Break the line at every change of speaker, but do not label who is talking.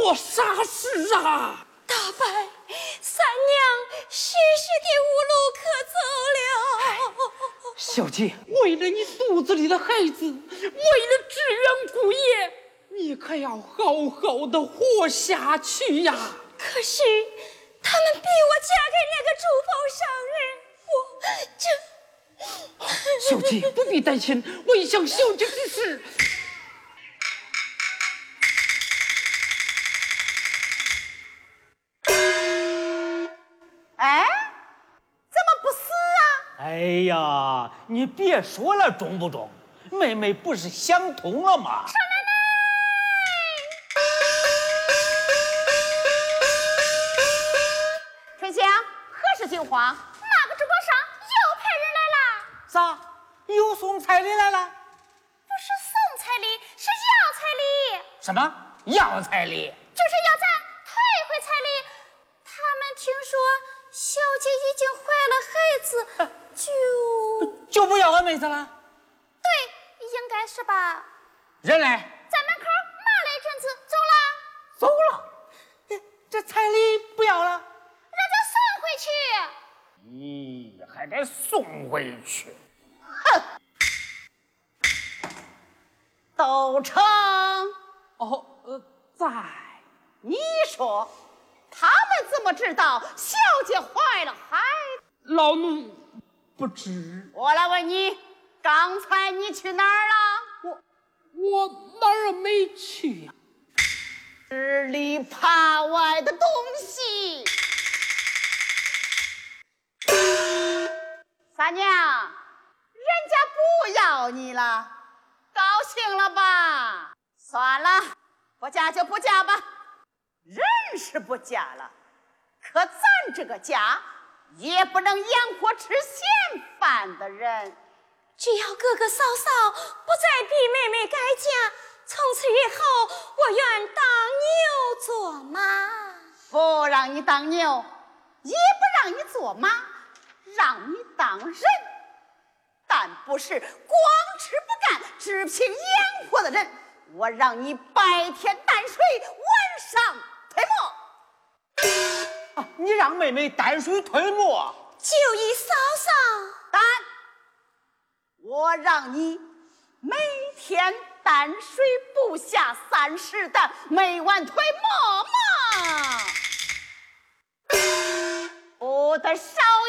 做啥事啊？
大伯，三娘许的无路可走了。
小姐，为了你肚子里的孩子，为了支援姑爷，你可要好好的活下去呀！
可是他们逼我嫁给那个珠宝商人，
小姐不必担心，我已向小姐指示。
哎，怎么不死啊？
哎呀，你别说了，中不中？妹妹不是想通了吗？
少奶奶，春香，何事惊慌？那个珠宝商又派人来了。
咋？又送彩礼来了？
不是送彩礼，是要彩礼。
什么要彩礼？
就是要咱退回彩礼。他们听说小姐已经怀了孩子，
就不要俺妹子了？
对，应该是吧。
人嘞？
在门口骂了一阵子，走了。
走了。这彩礼不要了？
让咱送回去。
咦，还得送回去？
哼！都成。
哦，在。
你说，他们怎么知道小姐怀了孩子？
老奴不知。
我来问你，刚才你去哪儿了？
我哪儿没去呀？
吃里扒外的东西。三娘，人家不要你了，高兴了吧？算了，不嫁就不嫁吧。人是不嫁了，可咱这个家也不能养活吃闲饭的人。
只要哥哥嫂嫂不再逼妹妹改嫁，从此以后我愿当牛做马。
不让你当牛，也不让你做马，让你当人，但不是光吃不干只凭养活的人。我让你白天淡水，晚上推磨。
啊，你让妹妹淡水推磨？
就依嫂嫂。
但我让你每天淡水不下30担，每晚推磨嘛，不得少